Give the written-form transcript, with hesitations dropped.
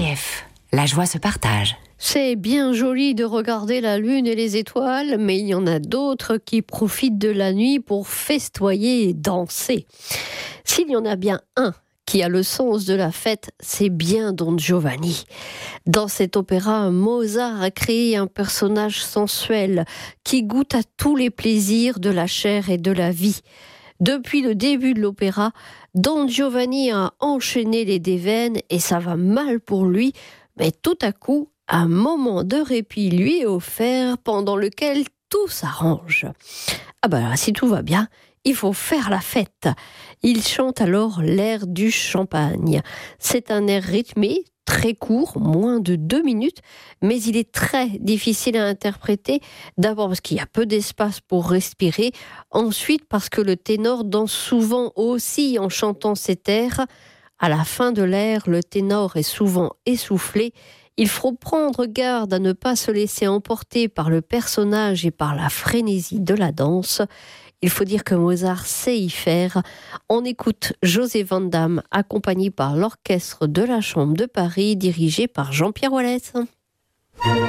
RCF, la joie se partage. C'est bien joli de regarder la lune et les étoiles, mais il y en a d'autres qui profitent de la nuit pour festoyer et danser. S'il y en a bien un qui a le sens de la fête, c'est bien Don Giovanni. Dans cet opéra, Mozart a créé un personnage sensuel qui goûte à tous les plaisirs de la chair et de la vie. Depuis le début de l'opéra, Don Giovanni a enchaîné les déveines et ça va mal pour lui, mais tout à coup, un moment de répit lui est offert pendant lequel tout s'arrange. Si tout va bien, il faut faire la fête. Il chante alors l'air du champagne. C'est un air rythmé, très court, moins de 2 minutes, mais il est très difficile à interpréter. D'abord parce qu'il y a peu d'espace pour respirer, ensuite parce que le ténor danse souvent aussi en chantant cet air. À la fin de l'air, le ténor est souvent essoufflé. Il faut prendre garde à ne pas se laisser emporter par le personnage et par la frénésie de la danse. Il faut dire que Mozart sait y faire. On écoute José Van Damme, accompagné par l'orchestre de la Chambre de Paris, dirigé par Jean-Pierre Wallace.